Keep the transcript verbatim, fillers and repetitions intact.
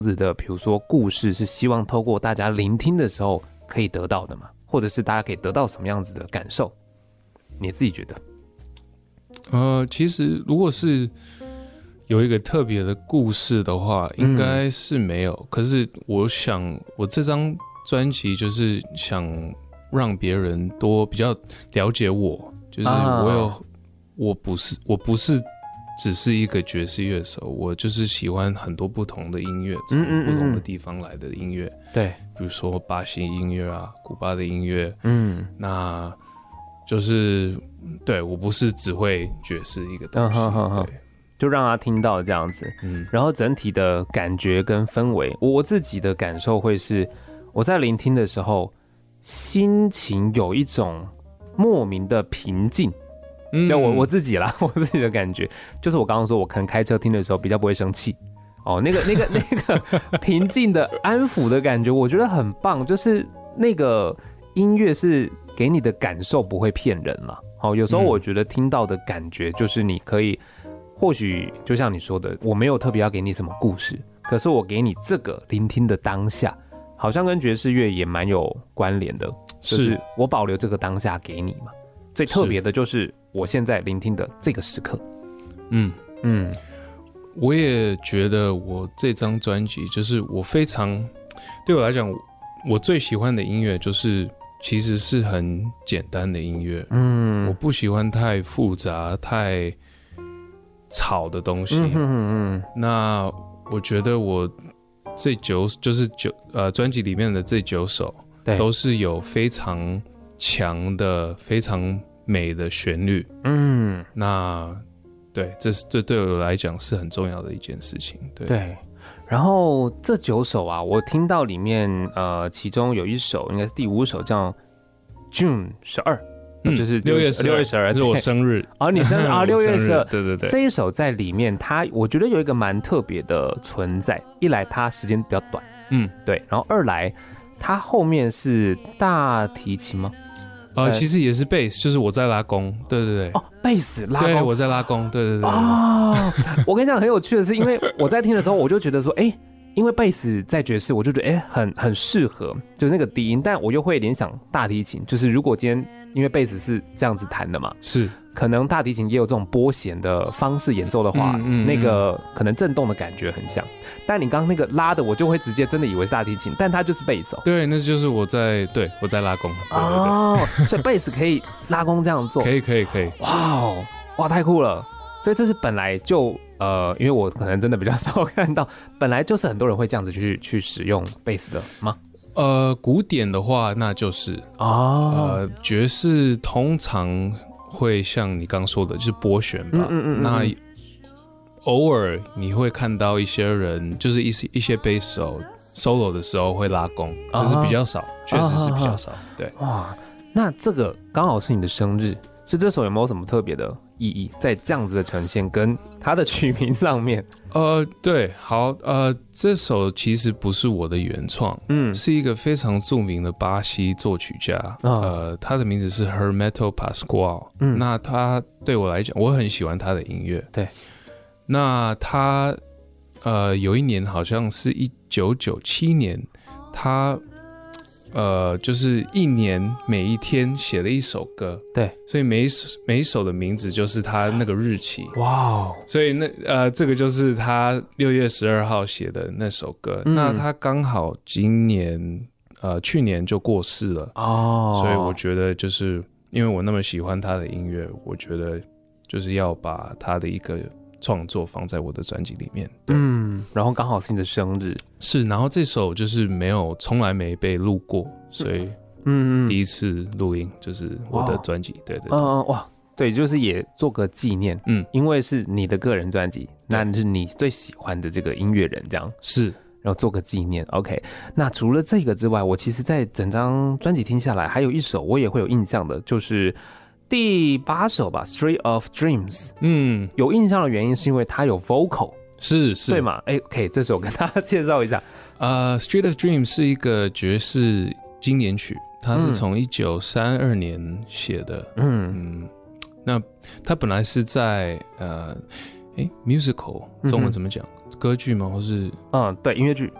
子的，比如说故事，是希望透过大家聆听的时候可以得到的吗？或者是大家可以得到什么样子的感受？你自己觉得？ 呃，其实如果是有一个特别的故事的话，应该是没有。嗯、可是我想，我这张专辑就是想让别人多比较了解我，就是我有，啊、我不是我不是只是一个爵士乐手，我就是喜欢很多不同的音乐，从不同的地方来的音乐。对，嗯嗯嗯，比如说巴西音乐啊，古巴的音乐，嗯，那就是对我不是只会爵士一个东西，嗯、呵呵呵对。 就让他听到这样子，嗯，然后整体的感觉跟氛围，我自己的感受会是，我在聆听的时候，心情有一种莫名的平静。嗯，对我我自己啦，我自己的感觉就是我刚刚说，我可能开车听的时候比较不会生气，哦，那个那个那个平静的安抚的感觉，我觉得很棒，就是那个音乐是给你的感受不会骗人啦。好，有时候我觉得听到的感觉就是你可以。或许就像你说的，我没有特别要给你什么故事，可是我给你这个聆听的当下，好像跟爵士乐也蛮有关联的，就是我保留这个当下给你嘛。最特别的就是我现在聆听的这个时刻。嗯嗯，我也觉得我这张专辑就是我非常对我来讲，我最喜欢的音乐就是其实是很简单的音乐。嗯，我不喜欢太复杂太吵的东西。嗯嗯嗯，那我觉得我这九就是九呃专辑里面的这九首都是有非常强的非常美的旋律。嗯，那对，这是这对我来讲是很重要的一件事情。对对，然后这九首啊，我听到里面呃其中有一首应该是第五首叫 June 十二。嗯、就是六月十二，六月十二是我生日啊，你生日啊，六月十二， 对对对。 这一首在里面，它我觉得有一个蛮特别的存在。一来它时间比较短，嗯，对，然后二来它后面是大提琴吗？ 呃，呃其实也是贝斯，就是我在拉弓，对对对。 哦，贝斯拉弓， 对，我在拉弓，对对对。 哦，我跟你讲很有趣的是，因为我在听的时候，我就觉得说，哎、欸。因为贝斯在爵士，我就觉得哎、欸，很很适合，就是那个低音，但我又会联想大提琴，就是如果今天因为贝斯是这样子弹的嘛， 是可能大提琴也有这种拨弦的方式演奏的话，嗯嗯嗯那个可能震动的感觉很像。但你刚刚那个拉的，我就会直接真的以为是大提琴，但它就是贝斯、哦。 对，那就是我在对我在拉弓。对对对哦，所以贝斯可以拉弓这样做， 可以可以可以。 哇哦，哇太酷了！所以这是本来就。呃，因为我可能真的比较少看到，本来就是很多人会这样子去去使用贝斯的吗？ 呃，古典的话，那就是哦，呃，爵士通常会像你刚说的，就是拨弦吧。嗯嗯嗯。那偶尔你会看到一些人，就是一些一些贝斯手 solo 的时候会拉弓，可是比较少，确、啊、实是比较少。啊、对。 哇，那这个刚好是你的生日，所以这首有没有什么特别的？意义在这样子的呈现跟它的曲名上面， 呃，对，好，呃，这首其实不是我的原创，嗯，是一个非常著名的巴西作曲家，哦、呃，他的名字是 Hermeto Pascoal，嗯，那他对我来讲，我很喜欢他的音乐， 对， 那他呃有一年好像是一九九七年，他。呃，就是一年每一天写了一首歌， 对， 所以每一首每一首的名字就是他那个日期， 哇哦， 所以那呃，这个就是他六月十二号写的那首歌，嗯、那他刚好今年呃去年就过世了哦，所以我觉得就是因为我那么喜欢他的音乐，我觉得就是要把他的一个创作放在我的专辑里面， 嗯，然后刚好是你的生日， 是，然后这首就是没有，从来没被录过，所以，嗯，第一次录音就是我的专辑，对对对， 嗯哇，对，就是也做个纪念，嗯，因为是你的个人专辑，那是你最喜欢的这个音乐人，这样是， 然后做个纪念 ，OK。那除了这个之外，我其实在整张专辑听下来，还有一首我也会有印象的，就是。第八首吧 Street of Dreams， 嗯，有印象的原因是因为它有 vocal， 是是， 对嘛？哎 ，OK， 这首跟大家介绍一下。 呃 Street of Dreams 是一个爵士经典曲，它是从一九三二年写的，嗯嗯，那它本来是在呃哎 musical 中文怎么讲？歌剧吗？或是嗯，对，音乐剧。